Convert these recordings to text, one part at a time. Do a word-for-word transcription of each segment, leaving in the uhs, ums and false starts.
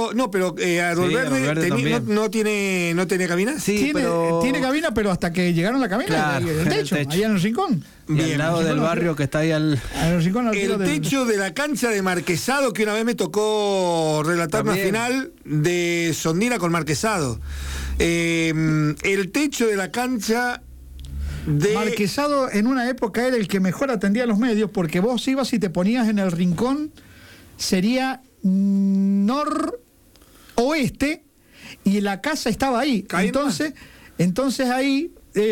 pero no, pero eh, Árbol Sí, Verde, Árbol Verde tení- no, también. no tiene no tiene cabina. Sí, tiene, pero... tiene cabina, pero hasta que llegaron la cabina, Claro, el, en el techo, techo. allá en el rincón. Y Bien, al lado así del con los- barrio que está ahí al... En el rincón al tiro El del- techo de la cancha de Marquesado, que una vez me tocó relatar una También. final de Sondina con Marquesado. Eh, el techo de la cancha de... Marquesado en una época era el que mejor atendía a los medios, porque vos ibas y te ponías en el rincón, sería noroeste, y la casa estaba ahí. Caí Entonces, entonces ahí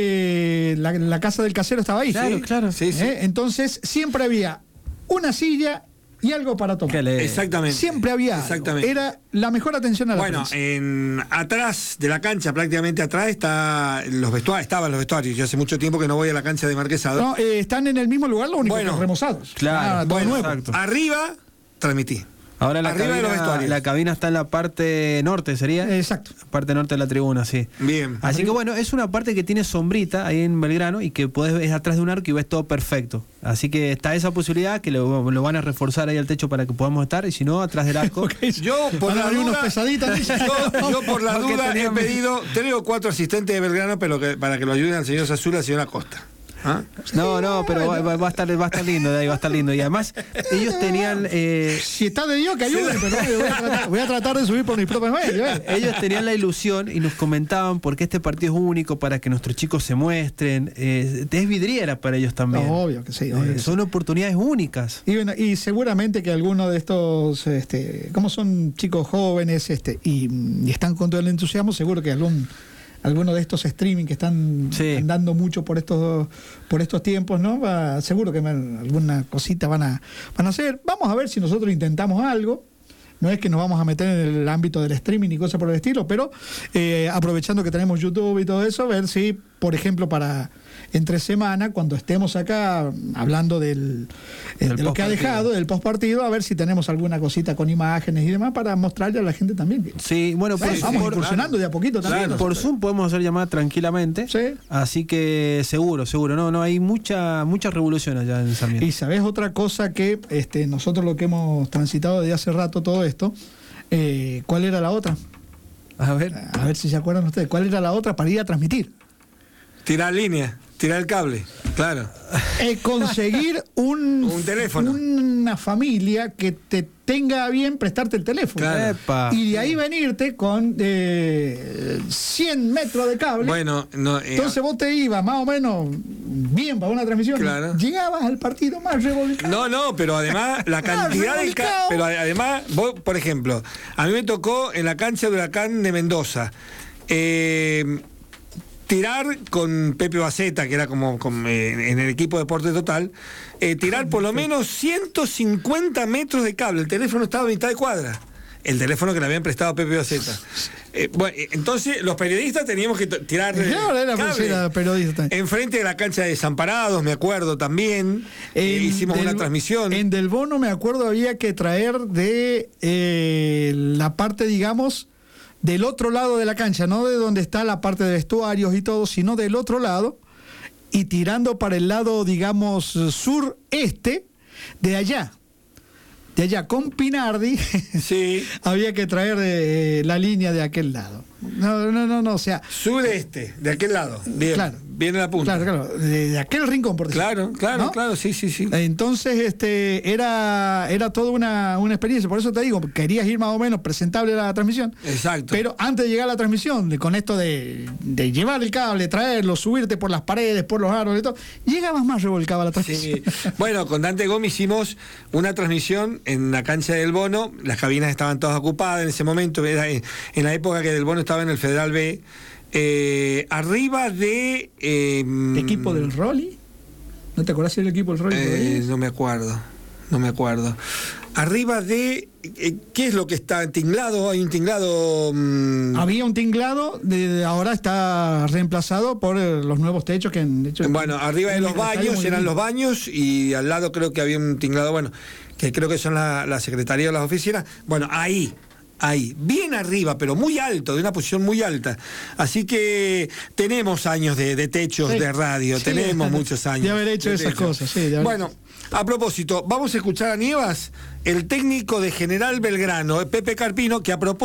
eh, la, la casa del casero estaba ahí. Claro, ¿sí? claro. Sí, sí. ¿Eh? Entonces siempre había una silla y algo para tomar. Que le- Exactamente. Siempre había algo. Exactamente. Era la mejor atención a la Bueno, prensa. en atrás de la cancha, prácticamente atrás, está los vestuarios, estaban los vestuarios. Yo hace mucho tiempo que no voy a la cancha de Marquesado. No, eh, están en el mismo lugar, lo único Bueno, que remozados. claro, Ah, todo bueno, nuevo. exacto. Arriba, transmití. Ahora la Arriba de los cabina, vestuarios. la cabina está en la parte norte, ¿sería? Exacto. La parte norte de la tribuna, sí. Bien. Así que bueno, es una parte que tiene sombrita ahí en Belgrano y que podés ver atrás de un arco y ves todo perfecto. Así que está esa posibilidad que lo, lo van a reforzar ahí al techo para que podamos estar y si no, atrás del arco. Yo, por Van a la haber unos duda, pesaditas, dice. yo, yo por la Porque duda he teníamos- pedido tres o cuatro asistentes de Belgrano pero que, para que lo ayuden al señor Sazula y al señor Acosta. ¿Ah? No, no, pero va, va- va a estar, va a estar lindo de ahí, va a estar lindo. Y además, ellos tenían... eh, Si está de Dios, que ayude, pero voy a, tratar, voy a tratar de subir por mis propios medios. ¿eh? Ellos tenían la ilusión y nos comentaban porque este partido es único para que nuestros chicos se muestren. Eh, es vidriera para ellos también. No, obvio que sí, obvio Eh, que sí. son oportunidades únicas. Y, bueno, y seguramente que algunos de estos, este, como son chicos jóvenes este, y, y están con todo el entusiasmo, seguro que algún alguno de estos streaming que están Sí. andando mucho por estos por estos tiempos, ¿no? Va, seguro que van- alguna cosita van a van a hacer. Vamos a ver si nosotros intentamos algo. No es que nos vamos a meter en el ámbito del streaming y cosas por el estilo, pero eh, aprovechando que tenemos YouTube y todo eso, ver si, por ejemplo, para entre semana, cuando estemos acá hablando del, eh, Del de lo que ha postpartido. dejado, del postpartido, a ver si tenemos alguna cosita con imágenes y demás para mostrarle a la gente también. que- Sí, bueno, por, Eh, vamos por- incursionando de a poquito también. Claro. por Zoom podemos hacer llamada tranquilamente. Sí. Así que seguro, seguro. No, no hay mucha mucha revolución allá en Sarmiento. Y sabés otra cosa que este, nosotros lo que hemos transitado desde hace rato todo esto, eh, ¿cuál era la otra? A ver. A ver si se acuerdan ustedes, ¿cuál era la otra para ir a transmitir? Tirar línea, tirar el cable, claro. Eh, conseguir un, Un teléfono. una familia que te tenga a bien prestarte el teléfono. Claro. Epa. Y de ahí venirte con eh, cien metros de cable. Bueno, no, eh, Entonces vos te ibas más o menos bien para una transmisión. Claro. Llegabas al partido más revolcado. no, no, pero además la cantidad de ca- revolcado. pero además vos, por ejemplo, a mí me tocó en la cancha de Huracán de Mendoza. Eh, tirar con Pepe Baceta, que era como, como, eh, en el equipo Deporte Total, eh, tirar por lo menos ciento cincuenta metros de cable. El teléfono estaba a mitad de cuadra. El teléfono que le habían prestado a Pepe Baceta. Eh, bueno, eh, entonces los periodistas teníamos que t- tirar eh, Claro, era cable. pues, era periodista. Enfrente de la cancha de Desamparados, me acuerdo también. Eh, En hicimos Del- una transmisión. En Del Bono, me acuerdo, había que traer de eh, la parte, digamos, del otro lado de la cancha, no de donde está la parte de vestuarios y todo, sino del otro lado, y tirando para el lado, digamos, sureste, de allá. De allá, con Pinardi, Sí. había que traer eh, la línea de aquel lado. No, no, no, no, o sea, Sudeste, de aquel lado. Bien, Claro. viene la punta. claro, claro, de, de aquel rincón, por decirlo. Claro, claro, ¿no? claro, sí, sí, sí. Entonces, este, era, era toda una, una experiencia. Por eso te digo, querías ir más o menos presentable a la transmisión. Exacto. Pero antes de llegar a la transmisión, de- con esto de, de llevar el cable, traerlo, subirte por las paredes, por los árboles y todo, llegabas más revolcado a la transmisión. Sí. Bueno, con Dante Gómez hicimos una transmisión en la cancha del Bono. Las cabinas estaban todas ocupadas en ese momento. Era en, en la época que del Bono estaba en el Federal B. Eh, arriba de. Eh, ¿Equipo del Rolly? ¿No te acordás si era el equipo del Rolly? eh, no me acuerdo. No me acuerdo. Arriba de. Eh, ¿Qué es lo que está? ¿Tinglado? Hay un tinglado. mm, Había un tinglado, de, de ahora está reemplazado por eh, los nuevos techos que han hecho. Bueno, arriba de los el estadio baños muy eran lindo. los baños y al lado creo que había un tinglado, bueno, que creo que son la, la secretaría o las oficinas. Bueno, ahí, ahí, bien arriba, pero muy alto, de una posición muy alta. Así que tenemos años de, de techos Sí. de radio, Sí, tenemos de- muchos años. de haber hecho esas techos. cosas, sí, de haber- Bueno, a propósito, vamos a escuchar a Nievas, el técnico de General Belgrano, Pepe Carpino, que a propósito